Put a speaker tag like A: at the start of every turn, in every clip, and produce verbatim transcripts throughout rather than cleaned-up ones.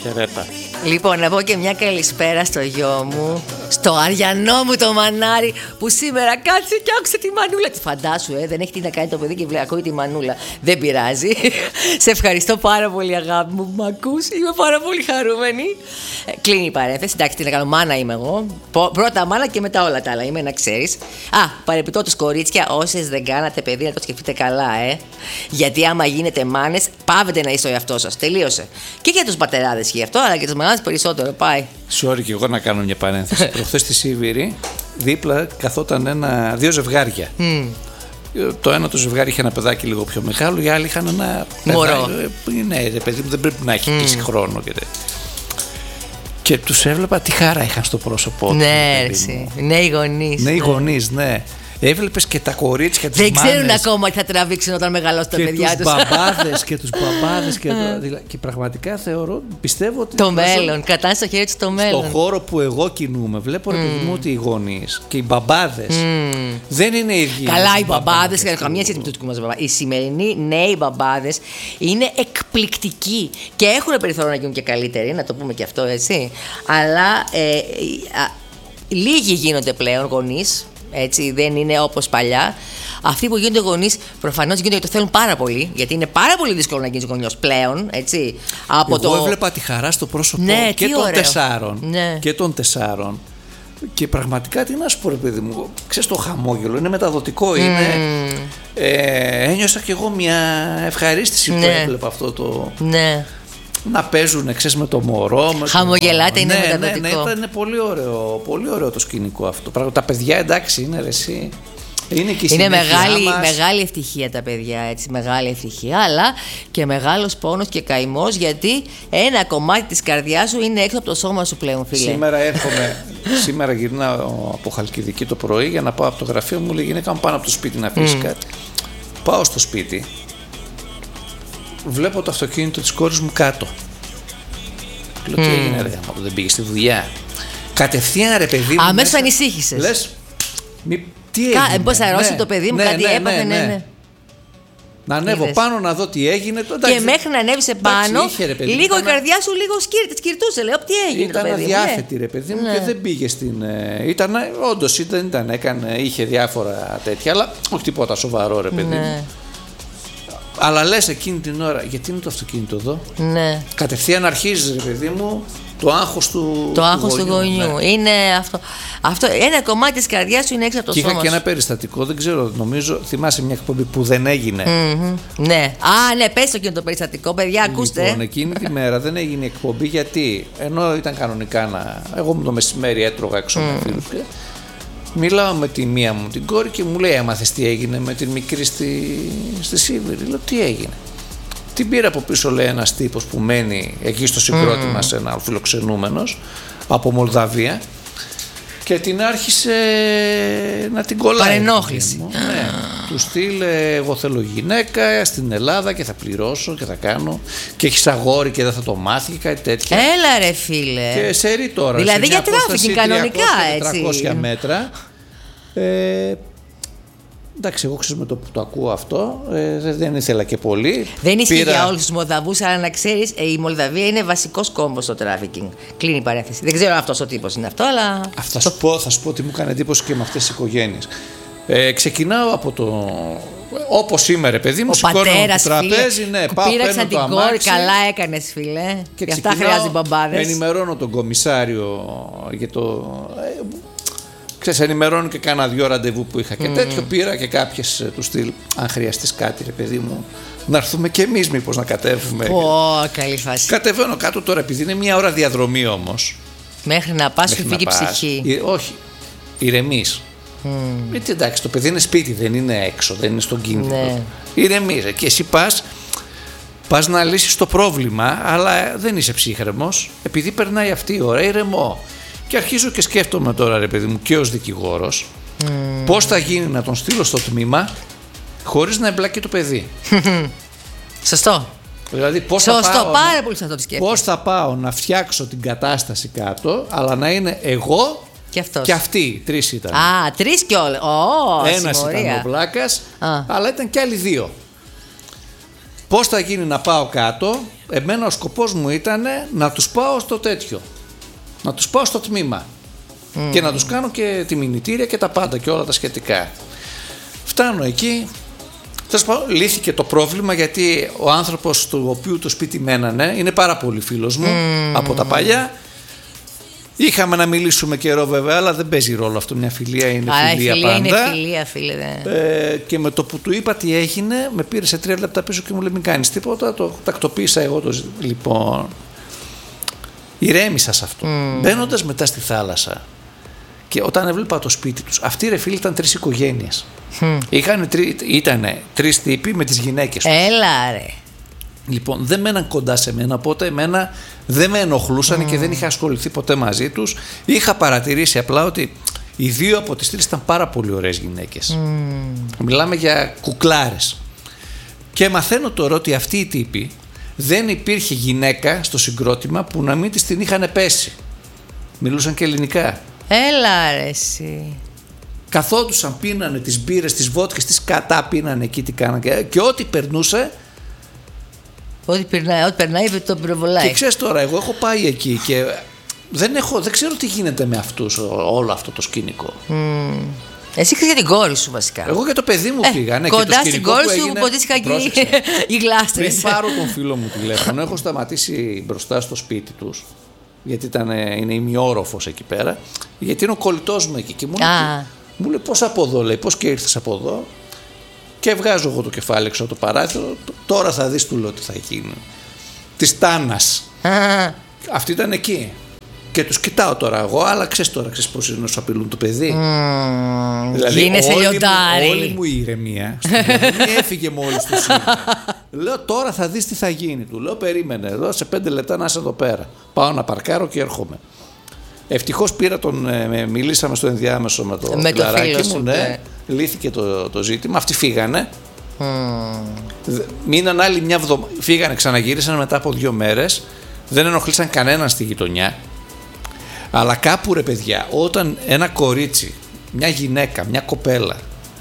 A: Χαιρέτα.
B: Λοιπόν, να πω και μια καλησπέρα στο γιο μου, στο Αριανό μου το μανάρι, που σήμερα κάτσε και άκουσε τη μανούλα. Φαντάσου, ε, δεν έχει τι να κάνει το παιδί και ακούει τη μανούλα. Δεν πειράζει. Σε ευχαριστώ πάρα πολύ, αγάπη μου, που με ακούς. Είμαι πάρα πολύ χαρούμενη. Ε, κλείνει η παρένθεση. Εντάξει, τι να κάνω, μάνα είμαι εγώ. Πρώτα μάνα και μετά όλα τα άλλα. Είμαι, να ξέρεις. Α, παρεπιπτόντως, κορίτσια, όσες δεν κάνατε παιδί, να το σκεφτείτε καλά, ε. Γιατί άμα γίνετε μάνες, πάβετε να είστε ο εαυτός σας. Τελείωσε. Και για τους πατεράδες και γι' αυτό, αλλά και τους μανάδες περισσότερο. Πάει.
A: Sorry, και εγώ να κάνω μια παρένθεση. Προχθές στη Σίβηρη, δίπλα καθόταν ένα, δύο ζευγάρια. Mm. Το ένα το ζευγάρι είχε ένα παιδάκι λίγο πιο μεγάλο, οι άλλοι είχαν ένα.
B: Μωρό.
A: Ναι, ρε παιδί μου, δεν πρέπει να έχει κλείσει mm. χρόνο. Και, και τους έβλεπα τι χαρά είχαν στο πρόσωπό τους.
B: Ναι, έτσι. Νέοι γονείς.
A: Νέοι γονείς, ναι. Έβλεπες και τα κορίτσια, τις
B: δεν
A: μάνες.
B: ξέρουν ακόμα τι θα τραβήξουν όταν μεγαλώσουν τα παιδιά τους.
A: Και τους μπαμπάδες και τους μπαμπάδες και, το, και πραγματικά θεωρώ, πιστεύω ότι
B: το μέλλον, κρατάνε στο χέρι τους το μέλλον.
A: Στον χώρο που εγώ κινούμαι βλέπω mm. ρε παιδί μου ότι οι γονείς και οι μπαμπάδες mm. δεν είναι ίδιοι.
B: Καλά, οι μπαμπάδες, και καμία σχέση με το δικό μας μπαμπά. Οι σημερινοί νέοι μπαμπάδες είναι εκπληκτικοί και έχουν περιθώριο να γίνουν και καλύτεροι, να το πούμε και αυτό, έτσι. Αλλά ε, α, λίγοι γίνονται πλέον γονείς. Έτσι, δεν είναι όπως παλιά. Αυτοί που γίνονται γονείς προφανώς γίνονται γιατί το θέλουν πάρα πολύ. Γιατί είναι πάρα πολύ δύσκολο να γίνεις γονιός πλέον. Έτσι, από
A: Εγώ
B: το...
A: έβλεπα τη χαρά στο πρόσωπο
B: ναι,
A: και των
B: ωραίο.
A: τεσσάρων.
B: Ναι.
A: Και των τεσσάρων. Και πραγματικά τι να σου πω, ρε παιδί μου, ξέρεις, το χαμόγελο είναι μεταδοτικό. Mm. Είναι, ε, ένιωσα κι εγώ μια ευχαρίστηση ναι. που έβλεπα αυτό το.
B: Ναι.
A: Να παίζουν, ξέρεις, με το μωρό. Με
B: χαμογελάτε,
A: το...
B: είναι
A: ναι,
B: μεταδοτικό.
A: Ναι, ναι, ήταν πολύ ωραίο, πολύ ωραίο το σκηνικό αυτό. Πράγμα, τα παιδιά, εντάξει, είναι ρε εσύ. Είναι, και
B: είναι μεγάλη,
A: μας.
B: μεγάλη ευτυχία τα παιδιά, έτσι, μεγάλη ευτυχία, αλλά και μεγάλος πόνος και καημός, γιατί ένα κομμάτι της καρδιάς σου είναι έξω από το σώμα σου πλέον, φίλε.
A: Σήμερα έρχομαι, σήμερα γυρνάω από Χαλκιδική το πρωί για να πάω από το γραφείο μου, λέει γυναίκα μου πάνω από το σπίτι να αφήσει mm. κάτι. Πάω στο σπίτι, βλέπω το αυτοκίνητο της κόρης μου κάτω. Λέω τι mm. έγινε ρε γάμο, δεν πήγε στη δουλειά. Κατευθείαν ρε παιδί μου.
B: Αμέσως ανησύχησες.
A: Λες, μη, τι έγινε.
B: Κα, πώς αρρώσει ναι, το παιδί μου,
A: ναι,
B: κάτι
A: ναι,
B: έπαθε, ναι, ναι. ναι.
A: Να ανέβω Είδες. πάνω να δω τι έγινε. Το,
B: και μέχρι να ανέβεις επάνω,
A: είχε, ρε, παιδί,
B: λίγο
A: ήταν,
B: η καρδιά σου λίγο σκυρτούσε. Λέω, τι έγινε.
A: Ήταν αδιάθετη, ρε παιδί μου,
B: ναι.
A: και δεν πήγε στην. Ήταν, όντως ήταν, ήταν, έκανε, είχε διάφορα τέτοια, αλλά όχι τίποτα σοβαρό, ρε παιδί ναι. μου. Αλλά λες εκείνη την ώρα, γιατί είναι το αυτοκίνητο εδώ.
B: Ναι.
A: Κατευθείαν αρχίζει, ρε παιδί μου, το άγχος του,
B: το άγχος
A: του
B: γονιού. Του γονιού. Ναι. Είναι αυτό. αυτό. Ένα κομμάτι της καρδιάς σου είναι έξω από το
A: και
B: σώμα.
A: Είχα και ένα περιστατικό, δεν ξέρω, νομίζω, θυμάσαι μια εκπομπή που δεν έγινε.
B: Mm-hmm. Ναι. Α, ναι, πες το εκείνο το περιστατικό, παιδιά, ακούστε.
A: Λοιπόν, εκείνη τη μέρα δεν έγινε εκπομπή γιατί ενώ ήταν κανονικά να. Εγώ μου το μεσημέρι έτρωγα έξω με φίλους και. Μιλάω με τη μία μου την κόρη και μου λέει: έμαθες τι έγινε με την μικρή στη, στη Σίβηρη. Λέω: τι έγινε. Την πήρα από πίσω, λέει, ένας τύπος που μένει εκεί στο συγκρότημα, mm. σε ένα φιλοξενούμενος από Μολδαβία και την άρχισε να την κολλάει.
B: Παρενόχληση.
A: Ναι. Του στείλε: εγώ θέλω γυναίκα στην Ελλάδα και θα πληρώσω και θα κάνω. Και έχεις αγόρι και δεν θα το μάθει και κάτι τέτοια.
B: Έλα ρε φίλε.
A: Και σε ρί τώρα.
B: Δηλαδή για τράφικινγκ κανονικά έτσι.
A: τετρακόσια μέτρα. Ε, εντάξει, εγώ ξέρω με το που το ακούω αυτό, ε, δεν ήθελα και πολύ.
B: Δεν ισχύει
A: Πήρα...
B: για όλους τους Μολδαβούς, αλλά να ξέρεις, ε, η Μολδαβία είναι βασικός κόμπος στο τράφικινγκ. Κλείνει η παρένθεση. Δεν ξέρω αν αυτός ο τύπος είναι αυτό, αλλά.
A: Αυτά σου πω, θα σου πω ότι μου έκανε εντύπωση και με αυτές τις οικογένειες. Ε, ξεκινάω από το. Όπως είμαι, ρε παιδί μου, σηκώνω το τραπέζι, φίλε, ναι, πάω,
B: πήραξα την κόρη, καλά έκανες, φίλε. Και αυτά χρειάζονται οι μπαμπάδες.
A: Ενημερώνω τον κομισάριο για το. Ξέρεις, ενημερώνω και κάνα δυο ραντεβού που είχα και mm. τέτοιο. Πήρα και κάποιες του στυλ. Αν χρειαστείς κάτι, ρε παιδί μου, να έρθουμε κι εμείς, μήπως να κατέβουμε.
B: Ω, oh, καλή φάση.
A: Κατεβαίνω κάτω τώρα, επειδή είναι μια ώρα διαδρομή όμως.
B: Μέχρι να πας, σου φύγει η ψυχή.
A: Ε, όχι, ηρεμείς. Mm. Γιατί εντάξει, το παιδί είναι σπίτι, δεν είναι έξω, δεν είναι στον κίνδυνο. Ναι. Ηρεμείς. Και εσύ πας, πας να λύσεις το πρόβλημα, αλλά δεν είσαι ψύχρεμος, επειδή περνάει αυτή η ώρα, ηρεμό. Και αρχίζω και σκέφτομαι τώρα, ρε παιδί μου, και ως δικηγόρος, mm. πώς θα γίνει να τον στείλω στο τμήμα χωρίς να εμπλακεί το παιδί.
B: Σωστό.
A: Δηλαδή, πώς
B: σωστό,
A: θα πάω,
B: πάρα πολύ σωστό τη σκέφτομαι.
A: Πώς θα πάω να φτιάξω την κατάσταση κάτω, αλλά να είναι εγώ
B: και, αυτός.
A: και αυτοί. Τρεις ήταν.
B: Α, τρεις κι όλοι. Oh,
A: ένας ήταν ο Βλάκας, αλλά ήταν και άλλοι δύο. Πώς θα γίνει να πάω κάτω? Εμένα ο σκοπός μου ήταν να τους πάω στο τέτοιο, να τους πάω στο τμήμα mm. και να τους κάνω και τη μηνυτήρια και τα πάντα και όλα τα σχετικά. Φτάνω εκεί, λύθηκε το πρόβλημα, γιατί ο άνθρωπος του οποίου το σπίτι μένανε είναι πάρα πολύ φίλος μου mm. από τα παλιά. Είχαμε να μιλήσουμε καιρό βέβαια, αλλά δεν παίζει ρόλο αυτό. Μια φιλία είναι
B: Άρα,
A: φιλία,
B: φιλία
A: πάντα.
B: Είναι φιλία, φίλε.
A: Ε, και με το που του είπα τι έγινε, με πήρε σε τρία λεπτά πίσω και μου λέει: μην κάνεις τίποτα. Το τακτοποίησα εγώ. Το... Λοιπόν, ηρέμησα σε αυτό. Mm. Μπαίνοντας μετά στη θάλασσα και όταν έβλεπα το σπίτι τους, αυτοί ρε φίλοι ήταν τρεις οικογένειες. Mm. Ήταν τρεις τύποι με τις γυναίκες τους.
B: Έλα ρε.
A: Λοιπόν, δεν μέναν κοντά σε μένα, οπότε εμένα δεν με ενοχλούσαν mm. και δεν είχα ασχοληθεί ποτέ μαζί τους. Είχα παρατηρήσει απλά ότι οι δύο από τις τρεις ήταν πάρα πολύ ωραίες γυναίκες. Mm. Μιλάμε για κουκλάρες. Και μαθαίνω τώρα ότι αυτοί οι τύποι δεν υπήρχε γυναίκα στο συγκρότημα που να μην της την είχαν πέσει. Μιλούσαν και ελληνικά.
B: Έλα ρε εσύ.
A: Καθόντουσαν, πίνανε τις μπύρες, τις βότκες, τις κατά πίνανε εκεί, τι κάνανε και, και ό,τι περνούσε.
B: Ό,τι περνάει, ό,τι περνάει το προβολάει.
A: Και ξέρεις τώρα, εγώ έχω πάει εκεί και δεν, έχω, δεν ξέρω τι γίνεται με αυτούς, όλο αυτό το σκηνικό. Mm.
B: Εσύ ξέρεις για την κόρη σου βασικά.
A: Εγώ για το παιδί μου
B: ε,
A: πήγα. Ναι,
B: κοντά
A: και το
B: στην κόρη σου
A: έγινε...
B: ποτίστηκαν και οι γλάστρες.
A: Πριν πάρω τον φίλο μου τηλέφωνο, έχω σταματήσει μπροστά στο σπίτι τους, γιατί ήταν, είναι ημιόροφος εκεί πέρα, γιατί είναι ο κολλητός μου εκεί και μου, λέει, μου λέει πώς από εδώ, λέει, πώς και ήρθες από εδώ. Και βγάζω εγώ το κεφάλι έξω από το παράθυρο. Τώρα θα δεις, του λέω τι θα γίνει. Της Τάνας. Αυτή ήταν εκεί. Και τους κοιτάω τώρα εγώ, αλλά ξέρεις τώρα, ξέρεις πώς είναι να σου απειλούν το παιδί.
B: Mm,
A: δηλαδή
B: γίνεσαι
A: όλη
B: λιοντάρι.
A: Μου, όλη μου η ηρεμία έφυγε μόλις το σήμα. Λέω τώρα θα δεις τι θα γίνει. Του λέω περίμενε εδώ σε πέντε λεπτά να είσαι εδώ πέρα. Πάω να παρκάρω και έρχομαι. Ευτυχώς πήρα τον, ε, μιλήσαμε στο ενδιάμεσο με το,
B: με
A: φιλαράκι
B: το
A: μου, ναι, ναι. Λύθηκε το, το ζήτημα, αυτοί φύγανε. Mm. Μείναν άλλοι μια εβδομάδα, φύγανε, ξαναγύρισαν μετά από δύο μέρες, δεν ενοχλήσαν κανέναν στη γειτονιά. Αλλά κάπου ρε παιδιά, όταν ένα κορίτσι, μια γυναίκα, μια κοπέλα,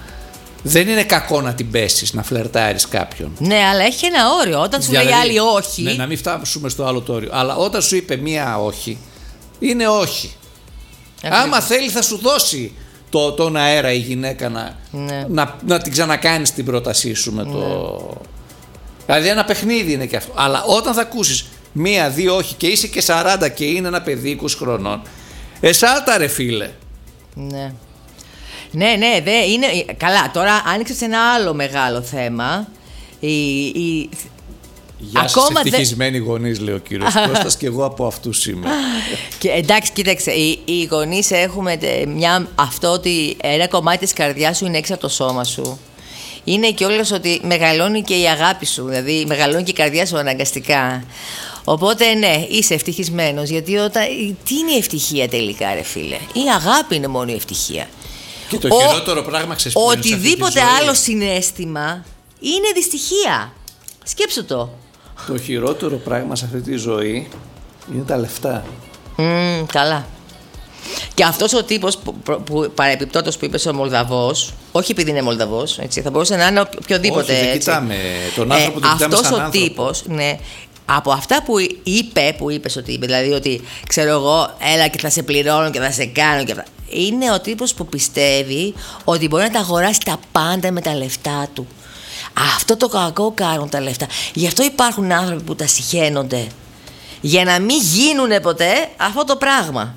A: δεν είναι κακό να την πέσεις, να φλερτάρεις κάποιον.
B: Ναι, αλλά έχει ένα όριο. Όταν σου δηλαδή, λέει άλλη όχι.
A: Ναι, να μην φτάσουμε στο άλλο το όριο. Αλλά όταν σου είπε μία όχι, είναι όχι. Ακριβώς. Άμα θέλει θα σου δώσει το, τον αέρα η γυναίκα να, ναι. να, να την ξανακάνεις την πρότασή σου με ναι. το... Δηλαδή ένα παιχνίδι είναι και αυτό. Αλλά όταν θα ακούσεις μία, δύο όχι και είσαι και σαράντα και είναι ένα παιδί είκοσι χρονών, εσάλτα ρε φίλε.
B: Ναι. Ναι, ναι, δε, είναι... Καλά, τώρα άνοιξες ένα άλλο μεγάλο θέμα. Η... η...
A: Γεια σας ευτυχισμένοι δε... γονείς, λέει ο κύριος Κώστας, και εγώ από αυτούς είμαι.
B: Και, εντάξει, κοίταξε, οι, οι γονείς έχουμε μια, αυτό ότι ένα κομμάτι της καρδιάς σου είναι έξω από το σώμα σου. Είναι και όλες ότι μεγαλώνει και η αγάπη σου, δηλαδή μεγαλώνει και η καρδιά σου αναγκαστικά. Οπότε ναι, είσαι ευτυχισμένος, γιατί όταν... τι είναι η ευτυχία τελικά ρε φίλε? Η αγάπη είναι μόνο η ευτυχία.
A: Και το Ο... χειρότερο πράγμα ξεσπρίνει.
B: Οτιδήποτε άλλο συναίσθημα είναι δυστυχία. Σκέψου το.
A: Το χειρότερο πράγμα σε αυτή τη ζωή είναι τα λεφτά.
B: Mm, καλά. Και αυτός ο τύπος που, που παρεπιπτόντως που είπες ο Μολδαβός, όχι επειδή είναι Μολδαβός, έτσι, θα μπορούσε να είναι οποιοδήποτε.
A: Όχι, δεν κοιτάμε τον άνθρωπο, ε, τον κοιτάμε σαν άνθρωπο.
B: Αυτός ο τύπος, ναι, από αυτά που είπε, που είπες ότι είπε, δηλαδή ότι ξέρω εγώ, έλα και θα σε πληρώνω και θα σε κάνω και αυτά. Είναι ο τύπος που πιστεύει ότι μπορεί να τα αγοράσει τα πάντα με τα λεφτά του. Αυτό το κακό κάνουν τα λεφτά. Γι' αυτό υπάρχουν άνθρωποι που τα συχαίνονται. Για να μην γίνουν ποτέ αυτό το πράγμα.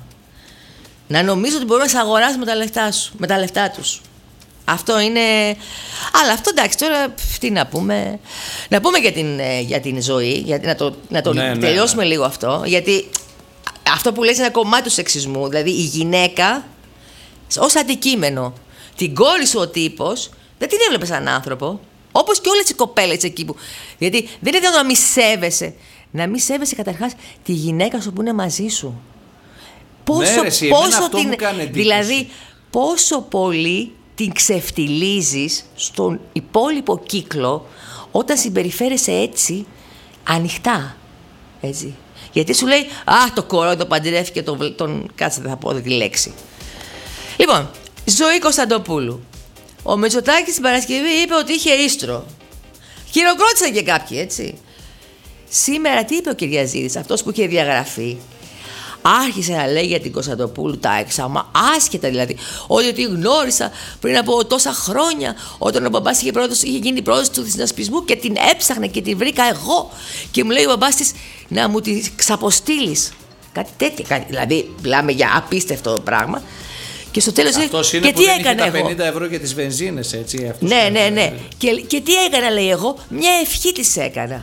B: Να νομίζω ότι μπορεί να σε αγοράσει με τα λεφτά σου, με τα λεφτά τους. Αυτό είναι... Αλλά αυτό εντάξει, τώρα τι να πούμε. Να πούμε για την, για την ζωή, για, να το, να το ναι, τελειώσουμε ναι, ναι. λίγο αυτό. Γιατί αυτό που λες είναι ένα κομμάτι του σεξισμού. Δηλαδή η γυναίκα ως αντικείμενο. Την κόρη σου ο τύπος δεν την έβλεπε σαν άνθρωπο. Όπως και όλες οι κοπέλες εκεί που... Γιατί δεν είναι δυνατόν να μη σέβεσαι. Να μη σέβεσαι καταρχάς τη γυναίκα σου που είναι μαζί σου. Πόσο,
A: ναι, ρε, εσύ,
B: πόσο την... Δηλαδή πόσο πολύ την ξεφτιλίζεις στον υπόλοιπο κύκλο όταν συμπεριφέρεσαι έτσι ανοιχτά. Έτσι. Γιατί σου λέει «Α, το κορόιδο το παντρεύτηκε τον, τον... Κάτσε, δεν θα πω τη λέξη». Λοιπόν, Ζωή Κωνσταντοπούλου. Ο Μητσοτάκης την Παρασκευή είπε ότι είχε ίστρο. Χειροκρότησαν και κάποιοι, έτσι. Σήμερα τι είπε ο Κυριαζίδης, αυτός που είχε διαγραφεί? Άρχισε να λέει για την Κωνσταντοπούλου τα έξαμα, άσχετα δηλαδή. Ότι τη γνώρισα πριν από τόσα χρόνια, όταν ο μπαμπάς είχε, είχε γίνει πρόεδρος του συνασπισμού και την έψαχνα και την βρήκα εγώ. Και μου λέει ο μπαμπάς της να μου τη ξαποστείλεις. Κάτι τέτοιο. Κάτι, δηλαδή, μιλάμε για απίστευτο πράγμα. Και στο τέλος λέει, και τι έκανα εγώ?
A: Τα πενήντα ευρώ για τις βενζίνες, έτσι.
B: Ναι, ναι, ναι. Και, και τι έκανα, λέει εγώ? Μια ευχή της έκανα.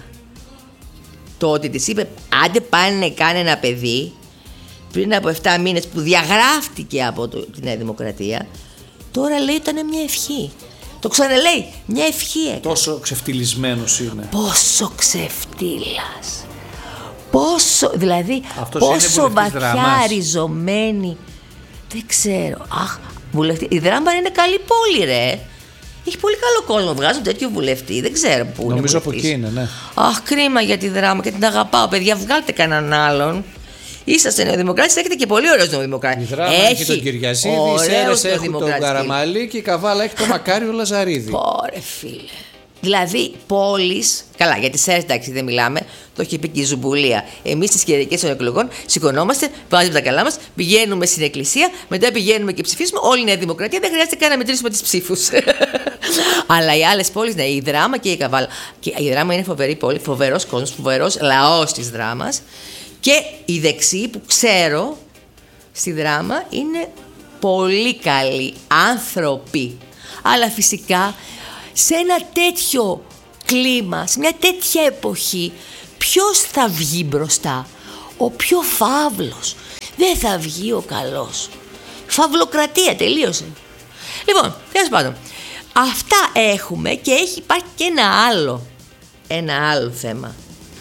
B: Το ότι της είπε, άντε πάνε να κάνει ένα παιδί. Πριν από επτά μήνες που διαγράφτηκε από το, τη Νέα Δημοκρατία, τώρα λέει ήταν μια ευχή. Το ξαναλέει, μια ευχή έκανε.
A: Τόσο ξεφτυλισμένος είναι.
B: Πόσο ξεφτύλας. Πόσο, δηλαδή,
A: αυτός
B: πόσο βαθιά
A: δράμας.
B: ριζωμένη. Δεν ξέρω. Αχ, βουλευτή. Η Δράμα είναι καλή πόλη, ρε. Έχει πολύ καλό κόσμο. Βγάζουν τέτοιο βουλευτή. Δεν ξέρω πού είναι.
A: Νομίζω από εκεί είναι, ναι.
B: Αχ, κρίμα για τη Δράμα και την αγαπάω. Παιδιά, βγάλτε κανέναν άλλον. Είσαστε νεοδημοκράτες, έχετε και πολύ ωραίος νεοδημοκράτης.
A: Η Δράμα έχει, έχει τον Κυριαζίδη, οι Σέρες έχουν τον Καραμαλή και η Καβάλα έχει τον Μακάριο Λαζαρίδη.
B: Πόρε φίλε. Δηλαδή, πόλεις. Καλά, για τις Σέρες εντάξει δεν μιλάμε, το έχει πει και η Ζουμπουλία. Εμείς στις κυριακές των εκλογών σηκωνόμαστε, βάζουμε τα καλά μας, πηγαίνουμε στην εκκλησία, μετά πηγαίνουμε και ψηφίσουμε. Όλη η Νέα Δημοκρατία, δεν χρειάζεται καν να μετρήσουμε τις ψήφους. Αλλά οι άλλες πόλεις, ναι, η Δράμα και η Καβάλα. Και η Δράμα είναι φοβερή πόλη, φοβερός κόσμος, φοβερός λαός της Δράμας. Και οι δεξιοί που ξέρω στη Δράμα είναι πολύ καλοί άνθρωποι. Αλλά φυσικά σε ένα τέτοιο κλίμα, σε μια τέτοια εποχή, ποιος θα βγει μπροστά? Ο πιο φαύλος. Δεν θα βγει ο καλός. Φαυλοκρατία, τελείωσε. Λοιπόν, τέλος πάντων, αυτά έχουμε και έχει υπάρχει και ένα άλλο, ένα άλλο θέμα.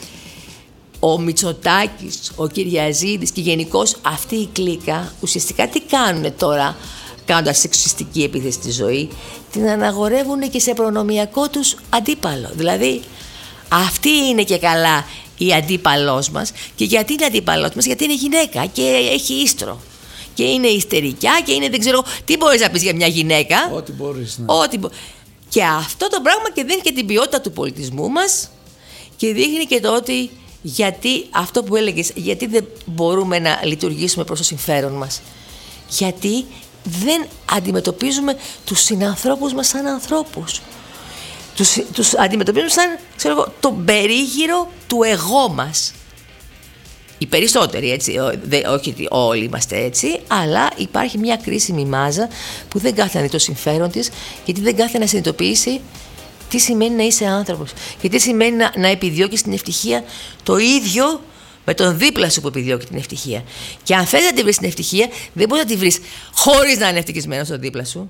B: Ο Μητσοτάκης, ο Κυριαζίδης και γενικώς αυτή η κλίκα ουσιαστικά τι κάνουνε τώρα, κάνοντας σεξιστική επίθεση στη ζωή? Την αναγορεύουν και σε προνομιακό τους αντίπαλο. Δηλαδή αυτή είναι και καλά η αντίπαλός μας. Και γιατί είναι αντίπαλός μας? Γιατί είναι γυναίκα και έχει ίστρο και είναι ιστερικιά και είναι δεν ξέρω τι μπορείς να πεις για μια γυναίκα.
A: Ό,τι μπορείς, ναι.
B: Ό,τι μπο... Και αυτό το πράγμα και δίνει και την ποιότητα του πολιτισμού μας και δείχνει και το ότι γιατί αυτό που έλεγες, γιατί δεν μπορούμε να λειτουργήσουμε προς το συμφέρον μας? Γιατί δεν αντιμετωπίζουμε τους συνανθρώπους μας σαν ανθρώπους. Τους, τους αντιμετωπίζουμε σαν, ξέρω εγώ, τον περίγυρο του εγώ μας. Οι περισσότεροι, έτσι, δε, όχι ότι όλοι είμαστε έτσι, αλλά υπάρχει μια κρίσιμη μάζα που δεν κάθεται να δει το συμφέρον της, γιατί δεν κάθεται να συνειδητοποιήσει τι σημαίνει να είσαι άνθρωπος και τι σημαίνει να, να επιδιώκεις την ευτυχία το ίδιο με τον δίπλα σου που επιδιώκει την ευτυχία. Και αν θες να τη βρεις την ευτυχία, δεν μπορείς να τη βρεις χωρίς να είναι ευτυχισμένος στον δίπλα σου.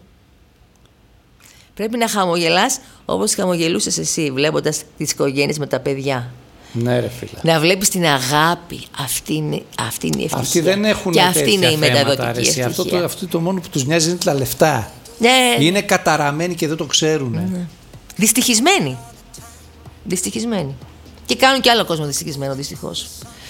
B: Πρέπει να χαμογελάς όπως χαμογελούσες εσύ, βλέποντας τις οικογένειες με τα παιδιά.
A: Ναι, ρε φίλε.
B: Να βλέπεις την αγάπη. Αυτή είναι, αυτή είναι η ευτυχία.
A: Αυτοί δεν έχουν
B: και αυτή είναι η μεταδοτική ευτυχία.
A: Αυτό το, αυτό το μόνο που τους νοιάζει είναι τα λεφτά.
B: Ναι.
A: Είναι καταραμένοι και δεν το ξέρουν.
B: Ναι. Δυστυχισμένοι. Δυστυχισμένοι. Και κάνουν και άλλο κόσμο δυστυχισμένο, δυστυχώς.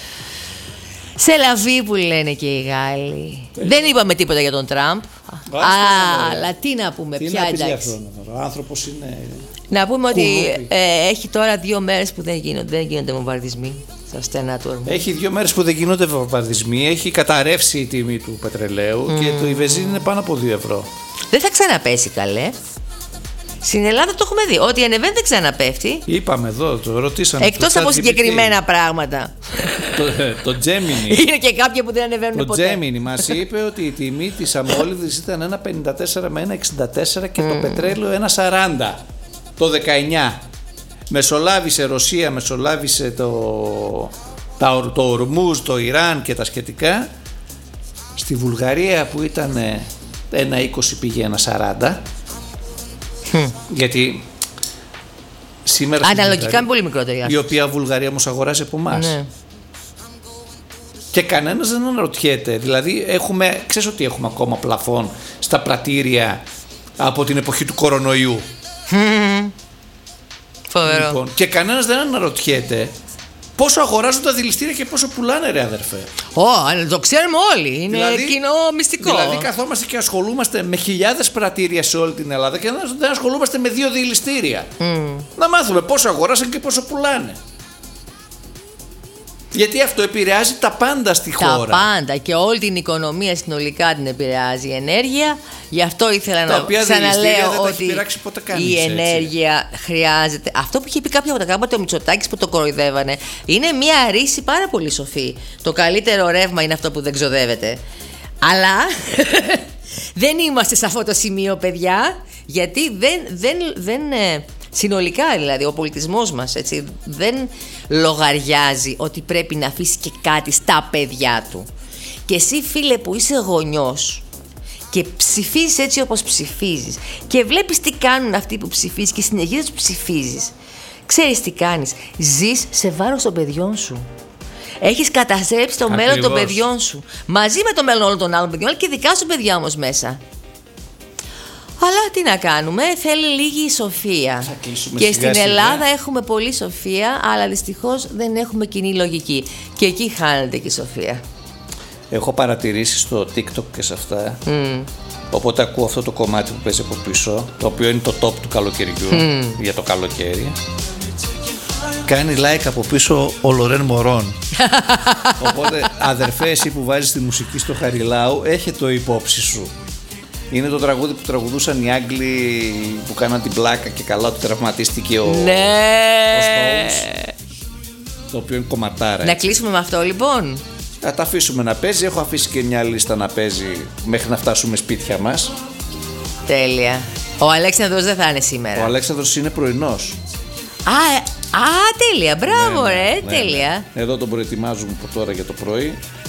B: Σε λαβή που λένε και οι Γάλλοι. Ε, δεν είπαμε τίποτα για τον Τραμπ. Α, αλλά τι να πούμε,
A: τι
B: πια
A: να
B: εντάξει.
A: Αυτό, ο άνθρωπος είναι.
B: Να πούμε ότι ε, έχει τώρα δύο μέρες που δεν γίνονται, δεν γίνονται βομβαρδισμοί στα στενά του ορμού.
A: Έχει δύο μέρες που δεν γίνονται βομβαρδισμοί. Έχει καταρρεύσει η τιμή του πετρελαίου mm. και το η βενζίνη είναι πάνω από δύο ευρώ.
B: Δεν θα ξαναπέσει, καλέ. Στην Ελλάδα το έχουμε δει. Ό,τι ανεβαίνει δεν ξαναπέφτει.
A: Είπαμε εδώ, το ρωτήσαμε.
B: Εκτός από συγκεκριμένα πράγματα.
A: Το Gemini.
B: Είναι και κάποια που δεν ανεβαίνουν ποτέ.
A: Το Gemini μας είπε ότι η τιμή της αμμόλυδης ήταν ένα πενήντα τέσσερα με ένα εξήντα τέσσερα και mm. το πετρέλαιο ένα σαράντα το δεκαεννιά. Μεσολάβησε Ρωσία, μεσολάβησε το, τα, το Ορμούζ, το Ιράν και τα σχετικά. Στη Βουλγαρία που ήταν ένα είκοσι πήγε ένα σαράντα. Mm. Γιατί σήμερα
B: αναλογικά είναι πολύ μικρότερη,
A: η οποία Βουλγαρία όμως αγοράζει από εμάς.
B: Ναι.
A: Και κανένας δεν αναρωτιέται. Δηλαδή έχουμε, ξέρεις ότι έχουμε ακόμα πλαφόν στα πρατήρια από την εποχή του κορονοϊού.
B: Mm. Φοβερό.
A: Λοιπόν, και κανένας δεν αναρωτιέται Πόσο αγοράζουν τα δηληστήρια και πόσο πουλάνε, ρε αδερφέ.
B: Ω, oh, το ξέρουμε όλοι. Είναι δηλαδή, κοινό μυστικό.
A: Δηλαδή, καθόμαστε και ασχολούμαστε με χιλιάδες πρατήρια σε όλη την Ελλάδα και δεν ασχολούμαστε με δύο δηληστήρια. Mm. Να μάθουμε πόσο αγοράζουν και πόσο πουλάνε. Γιατί αυτό επηρεάζει τα πάντα στη
B: τα
A: χώρα.
B: Τα πάντα και όλη την οικονομία συνολικά την επηρεάζει η ενέργεια. Γι' αυτό ήθελα τα να ξαναλέω ότι η ενέργεια έτσι. Χρειάζεται. Αυτό που είχε πει κάποια από τα κάποτε ο Μητσοτάκης που το κοροϊδεύανε είναι μια ρίση πάρα πολύ σοφή. Το καλύτερο ρεύμα είναι αυτό που δεν ξοδεύεται. Αλλά δεν είμαστε σε αυτό το σημείο, παιδιά, γιατί δεν... δεν, δεν συνολικά δηλαδή ο πολιτισμός μας έτσι, δεν λογαριάζει ότι πρέπει να αφήσει και κάτι στα παιδιά του. Και εσύ, φίλε, που είσαι γονιός και ψηφίζεις έτσι όπως ψηφίζεις και βλέπεις τι κάνουν αυτοί που ψηφίζεις και συνεχίζεις να ψηφίζεις, ξέρεις τι κάνεις? Ζεις σε βάρος των παιδιών σου. Έχεις καταστρέψει το Ακριβώς. μέλλον των παιδιών σου μαζί με το μέλλον όλων των άλλων παιδιών και δικά σου παιδιά όμως μέσα. Αλλά τι να κάνουμε, θέλει λίγη σοφία. Και στην Ελλάδα έχουμε πολλή σοφία, αλλά δυστυχώς δεν έχουμε κοινή λογική. Και εκεί χάνεται και η σοφία.
A: Έχω παρατηρήσει στο TikTok και σε αυτά. Mm. Οπότε ακούω αυτό το κομμάτι που παίζει από πίσω, το οποίο είναι το top του καλοκαιριού, mm. για το καλοκαίρι. Κάνει like από πίσω ο Λορέν Μωρόν. Οπότε, αδερφέ, εσύ που βάζεις τη μουσική στο Χαριλάου, έχε το υπόψη σου. Είναι το τραγούδι που τραγουδούσαν οι Άγγλοι που κάναν την πλάκα και καλά ότι τραυματίστηκε ο,
B: ναι.
A: ο Stones, το οποίο είναι κομματάρα.
B: Να έτσι. Κλείσουμε με αυτό λοιπόν.
A: Θα τα αφήσουμε να παίζει. Έχω αφήσει και μια λίστα να παίζει μέχρι να φτάσουμε σπίτια μας.
B: Τέλεια. Ο Αλέξανδρος δεν θα είναι σήμερα.
A: Ο Αλέξανδρος είναι πρωινός.
B: Α, α τέλεια. Μπράβο, ναι, ρε. Ναι, τέλεια.
A: Ναι. Εδώ τον προετοιμάζουμε από τώρα για το πρωί.